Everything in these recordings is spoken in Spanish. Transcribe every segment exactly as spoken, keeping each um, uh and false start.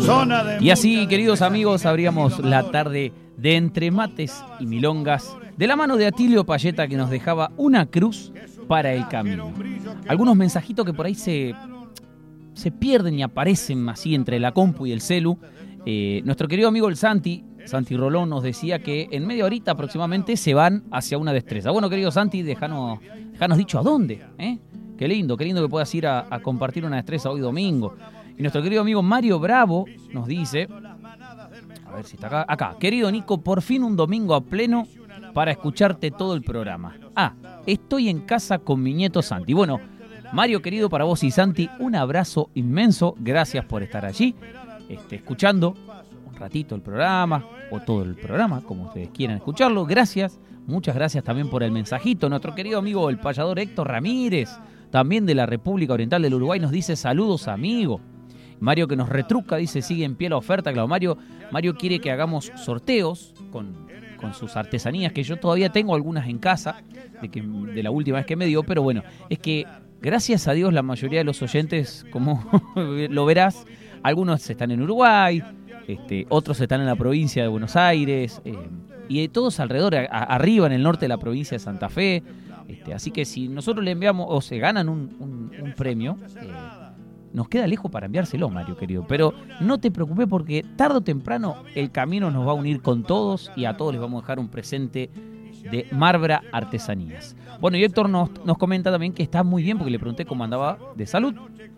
Y así, queridos amigos, abríamos la tarde de Entre Mates y Milongas de la mano de Atilio Payeta, que nos dejaba una cruz para el camino. Algunos mensajitos que por ahí se, se pierden y aparecen así entre la compu y el celu. Eh, nuestro querido amigo el Santi, Santi Rolón, nos decía que en media horita aproximadamente se van hacia una destreza. Bueno, querido Santi, dejanos, dejanos dicho a dónde, ¿eh? Qué lindo, qué lindo que puedas ir a, a compartir una destreza hoy domingo. Y nuestro querido amigo Mario Bravo nos dice, a ver si está acá, acá, querido Nico, por fin un domingo a pleno para escucharte todo el programa. Ah, estoy en casa con mi nieto Santi. Bueno, Mario querido, para vos y Santi, un abrazo inmenso, gracias por estar allí, este, escuchando un ratito el programa, o todo el programa, como ustedes quieran escucharlo. Gracias, muchas gracias también por el mensajito. Nuestro querido amigo el payador Héctor Ramírez, también de la República Oriental del Uruguay, nos dice saludos, amigo. Mario que nos retruca, dice, sigue en pie la oferta. Claro, Mario, Mario quiere que hagamos sorteos con, con sus artesanías, que yo todavía tengo algunas en casa, de, que, de la última vez que me dio, pero bueno, es que gracias a Dios la mayoría de los oyentes, como lo verás, algunos están en Uruguay, este, otros están en la provincia de Buenos Aires, eh, y todos alrededor, a, a, arriba en el norte de la provincia de Santa Fe. Este, así que si nosotros le enviamos o se ganan un, un, un premio, eh, nos queda lejos para enviárselo, Mario querido. Pero no te preocupes porque tarde o temprano el camino nos va a unir con todos y a todos les vamos a dejar un presente de Marbra Artesanías. Bueno, y Héctor nos, nos comenta también que está muy bien porque le pregunté cómo andaba de salud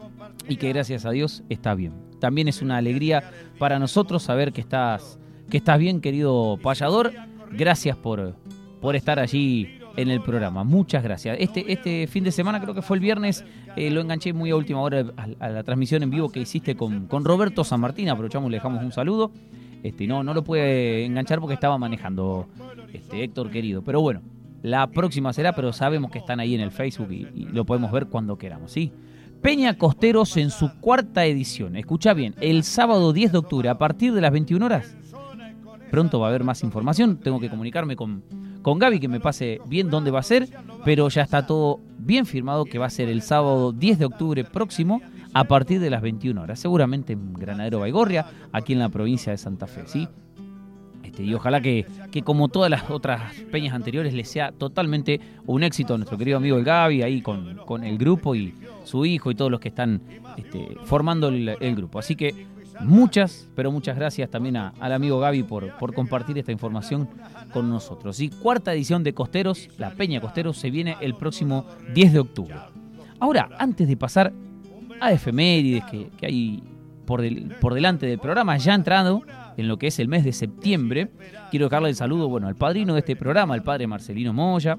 y que gracias a Dios está bien. También es una alegría para nosotros saber que estás, que estás bien, querido payador. Gracias por, por estar allí en el programa, muchas gracias. Este, este fin de semana, creo que fue el viernes, eh, lo enganché muy a última hora a, a la transmisión en vivo que hiciste con, con Roberto San Martín. Aprovechamos, le dejamos un saludo. Este, no, no lo pude enganchar porque estaba manejando, este, Héctor querido. Pero bueno, la próxima será, pero sabemos que están ahí en el Facebook y, y lo podemos ver cuando queramos, ¿sí? Peña Costeros en su cuarta edición. Escucha bien, el sábado diez de octubre a partir de las veintiuna horas. Pronto va a haber más información, tengo que comunicarme con, con Gaby que me pase bien dónde va a ser, pero ya está todo bien firmado que va a ser el sábado diez de octubre próximo a partir de las veintiuna horas, seguramente en Granadero Baigorria, aquí en la provincia de Santa Fe, ¿sí? Este, y ojalá que, que como todas las otras peñas anteriores les sea totalmente un éxito a nuestro querido amigo el Gaby, ahí con, con el grupo y su hijo y todos los que están este, formando el, el grupo. Así que muchas, pero muchas gracias también a, al amigo Gaby por, por compartir esta información con nosotros. Y cuarta edición de Costeros, la Peña Costeros, se viene el próximo diez de octubre. Ahora, antes de pasar a efemérides que, que hay por, del, por delante del programa, ya entrado en lo que es el mes de septiembre, quiero dejarle el saludo, bueno, al padrino de este programa, al padre Marcelino Moya.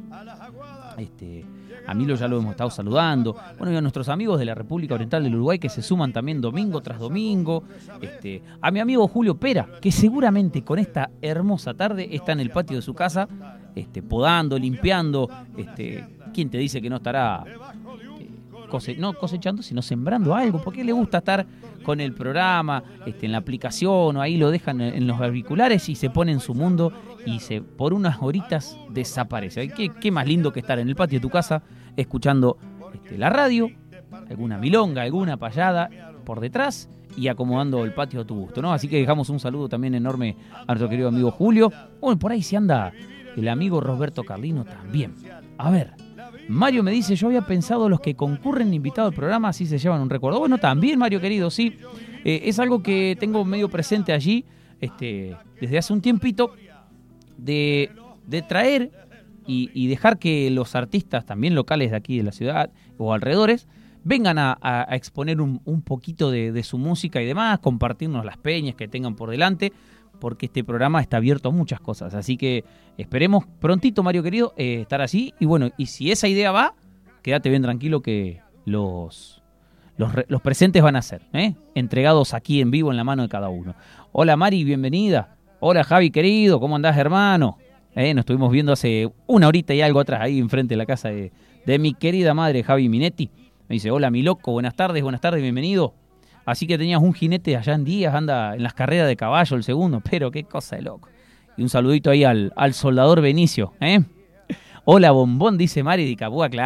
Este... A Milo ya lo hemos estado saludando. Bueno, y a nuestros amigos de la República Oriental del Uruguay que se suman también domingo tras domingo. Este, a mi amigo Julio Pera, que seguramente con esta hermosa tarde está en el patio de su casa, este, podando, limpiando. Este, ¿quién te dice que no estará eh, cose- no cosechando, sino sembrando algo? Porque le gusta estar con el programa, este, en la aplicación, o ahí lo dejan en, en los auriculares y se pone en su mundo y se por unas horitas desaparece. ¿Qué, qué más lindo que estar en el patio de tu casa escuchando este, la radio, alguna milonga, alguna payada por detrás y acomodando el patio a tu gusto, ¿no? Así que dejamos un saludo también enorme a nuestro querido amigo Julio. Bueno, por ahí se anda el amigo Roberto Carlino también. A ver, Mario me dice, yo había pensado los que concurren invitados al programa así se llevan un recuerdo. Bueno, también, Mario querido, sí. Eh, es algo que tengo medio presente allí este, desde hace un tiempito de, de traer y, y dejar que los artistas también locales de aquí de la ciudad o alrededores vengan a, a, a exponer un, un poquito de, de su música y demás, compartirnos las peñas que tengan por delante, porque este programa está abierto a muchas cosas. Así que esperemos prontito, Mario querido, eh, estar así. Y bueno, y si esa idea va, quédate bien tranquilo que los, los, los presentes van a ser, ¿eh? entregados aquí en vivo en la mano de cada uno. Hola Mari, bienvenida. Hola Javi querido, ¿cómo andás, hermano? Eh, nos estuvimos viendo hace una horita y algo atrás, ahí enfrente de la casa de, de mi querida madre Javi Minetti. Me dice, hola mi loco, buenas tardes, buenas tardes, bienvenido. Así que tenías un jinete allá en Díaz, anda en las carreras de caballo el segundo, pero qué cosa de loco. Y un saludito ahí al, al soldador Benicio, ¿eh? Hola bombón, dice Mari de Capúa, claro.